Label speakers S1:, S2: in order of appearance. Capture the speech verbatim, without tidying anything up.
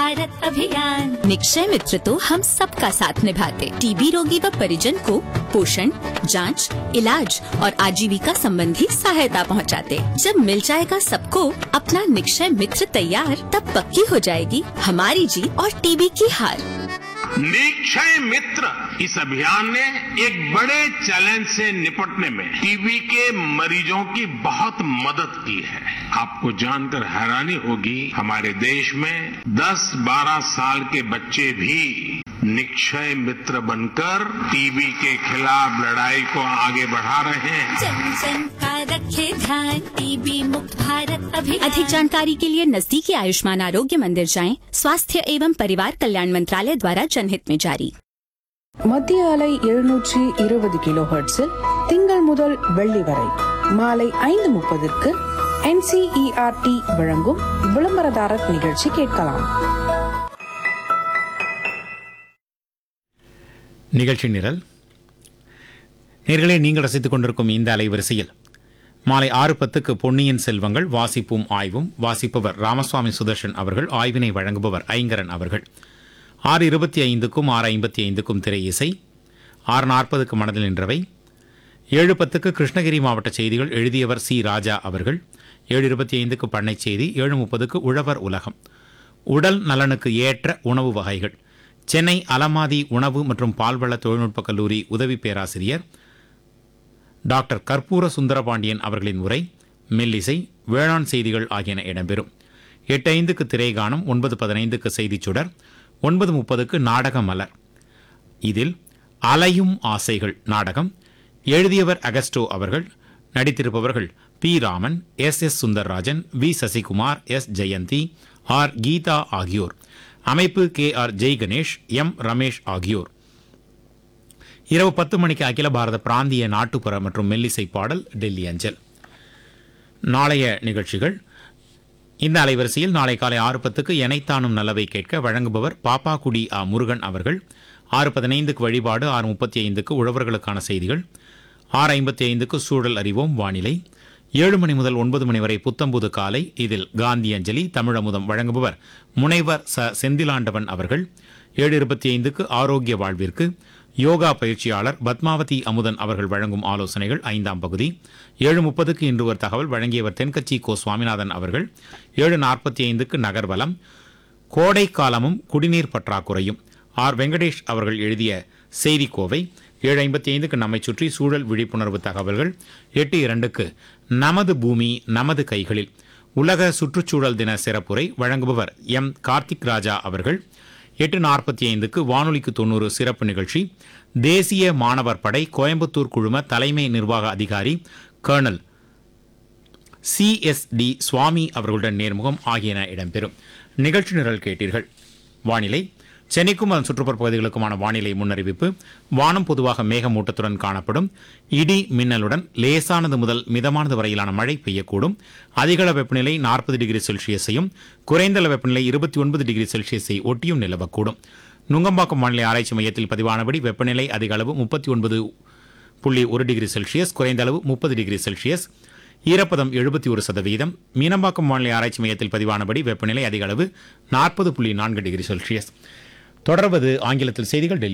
S1: भारत अभियान। निक्षय मित्र तो हम सबका साथ निभाते, टीबी रोगी व परिजन को पोषण, जांच, इलाज और आजीविका संबंधी सहायता पहुंचाते। जब मिल जाएगा सबको अपना निक्षय मित्र तैयार, तब पक्की हो जाएगी हमारी जीत और टीबी की हार।
S2: निक्षय मित्र इस अभियान ने एक बड़े चैलेंज से निपटने में टीबी के मरीजों की बहुत मदद की है। आपको जानकर हैरानी होगी, हमारे देश में दस बारह साल के बच्चे भी निक्षय मित्र बनकर टीबी के खिलाफ लड़ाई को आगे बढ़ा रहे हैं।
S1: जन जन का रखे ध्यान, टीबी मुक्त भारत अभियान। अधिक जानकारी के लिए नजदीकी आयुष्मान आरोग्य मंदिर जाएं। स्वास्थ्य एवं परिवार कल्याण मंत्रालय द्वारा जनहित में जारी।
S3: மத்திய அலை எழுநூற்றி இருபது கிலோ ஹெர்ட்ஸில் திங்கள் முதல் வெள்ளி வரை மாலை ஐந்து முப்பதுக்கு என்சிஇஆர்டி வழங்கும் விளம்பரதாரர் நிகழ்ச்சி கேட்கலாம்.
S4: நிகழ்ச்சி நிரல் நேர்களே, நீங்கள் ரசித்துக் கொண்டிருக்கும் இந்த அலைவரிசையில் மாலை ஆறு பத்துக்கு பொன்னியின் செல்வங்கள் வாசிப்பும் ஆய்வும், வாசிப்பவர் ராமசுவாமி சுதர்ஷன் அவர்கள், ஆய்வினை வழங்குபவர் ஐங்கரன் அவர்கள். ஆறு இருபத்தி ஐந்துக்கும் ஆறு ஐம்பத்தி ஐந்துக்கும் திரை இசை, ஆறு நாற்பதுக்கு மனதில் நின்றவை, ஏழு பத்துக்கு கிருஷ்ணகிரி மாவட்ட செய்திகள், எழுதியவர் சி ராஜா அவர்கள். ஏழு இருபத்தி ஐந்துக்கு பண்ணை செய்தி, ஏழு முப்பதுக்கு உழவர் உலகம், உடல் நலனுக்கு ஏற்ற உணவு வகைகள், சென்னை அலமாதி உணவு மற்றும் பால்வள தொழில்நுட்ப கல்லூரி உதவி பேராசிரியர் டாக்டர் கற்பூர சுந்தரபாண்டியன் அவர்களின் உரை, மெல்லிசை, வேளாண் செய்திகள் ஆகியன இடம்பெறும். எட்டு ஐந்துக்கு திரைகானம், ஒன்பது பதினைந்துக்கு செய்திச் சுடர், ஒன்பது முப்பதுக்கு நாடக மலர். இதில் அலையும் ஆசைகள் நாடகம், எழுதியவர் அகஸ்டோ அவர்கள், நடித்திருப்பவர்கள் B Raman, S S Sundarrajan, we Sasikumar, S Jayanthi, R Geetha ஆகியோர். அமைப்பு K R Jai Ganesh, M Ramesh ஆகியோர். இரவு பத்து மணிக்கு அகில பாரத பிராந்திய நாட்டுப்புற மற்றும் மெல்லிசை பாடல் டெல்லி அஞ்சல். நாளைய நிகழ்ச்சிகள் இந்த அலைவரிசையில் நாளை காலை ஆறு பத்துக்கு எனைத்தானும் நல்லவை கேட்க வழங்குபவர் பாப்பாக்குடி ஆ முருகன் அவர்கள். ஆறு பதினைந்துக்கு வழிபாடு, ஆறு முப்பத்தி ஐந்துக்கு உழவர்களுக்கான செய்திகள், ஆறு ஐம்பத்தி ஐந்துக்கு சூழல் அறிவோம் வானிலை, ஏழு மணி முதல் ஒன்பது மணி வரை புத்தம்புது காலை. இதில் காந்தி அஞ்சலி, தமிழமுதம் வழங்குபவர் முனைவர் ச செந்திலாண்டவன் அவர்கள். ஏழு இருபத்தி ஐந்துக்கு ஆரோக்கிய வாழ்விற்கு யோகா பயிற்சியாளர் பத்மாவதி அமுதன் அவர்கள் வழங்கும் ஆலோசனைகள் ஐந்தாம் பகுதி. ஏழு முப்பதுக்கு இன்று ஒரு தகவல், வழங்கியவர் தென்கட்சி கோ சுவாமிநாதன் அவர்கள். ஏழு நாற்பத்தி ஐந்துக்கு நகர்வலம், கோடை காலமும் குடிநீர் பற்றாக்குறையும், ஆர் வெங்கடேஷ் அவர்கள் எழுதிய செய்திக்கோவை. ஏழு ஐம்பத்தி ஐந்துக்கு நம்மை சுற்றி சூழல் விழிப்புணர்வு தகவல்கள். எட்டு இரண்டுக்கு நமது பூமி நமது கைகளில் உலக சுற்றுச்சூழல் தின சிறப்புரை, வழங்குபவர் எம் கார்த்திக் ராஜா அவர்கள். எட்டு நாற்பத்தி ஐந்துக்கு வானொலிக்கு தொண்ணூறு சிறப்பு நிகழ்ச்சி, தேசிய மாணவர் படை கோயம்புத்தூர் குழும தலைமை நிர்வாக அதிகாரி கர்னல் சி எஸ் டி சுவாமி அவர்களுடன் நேர்முகம் ஆகியன இடம்பெறும். நிகழ்ச்சி நிரல் கேட்டீர்கள். வானிலை சென்னைக்கும் அதன் சுற்றுப்புற பகுதிகளுக்குமான வானிலை முன்னறிவிப்பு. வானம் பொதுவாக மேகமூட்டத்துடன் காணப்படும். இடி மின்னலுடன் லேசானது முதல் மிதமானது வரையிலான மழை பெய்யக்கூடும். அதிகள வெப்பநிலை நாற்பது டிகிரி செல்சியஸையும் குறைந்தள வெப்பநிலை இருபத்தி ஒன்பது டிகிரி செல்சியஸை ஒட்டியும் நிலவக்கூடும். நுங்கம்பாக்கம் வானிலை ஆராய்ச்சி மையத்தில் பதிவானபடி வெப்பநிலை அதிக அளவு முப்பத்தி ஒன்பது புள்ளி ஒரு டிகிரி செல்சியஸ், குறைந்த அளவு முப்பது டிகிரி செல்சியஸ், ஈரப்பதம் எழுபத்தி ஒரு சதவீதம். மீனம்பாக்கம் வானிலை ஆராய்ச்சி மையத்தில் பதிவானபடி வெப்பநிலை அதிக அளவு நாற்பது புள்ளி நான்கு டிகிரி செல்சியஸ். தொடர்வது ஆங்கிலத்தில் செய்திகள் டெல்லி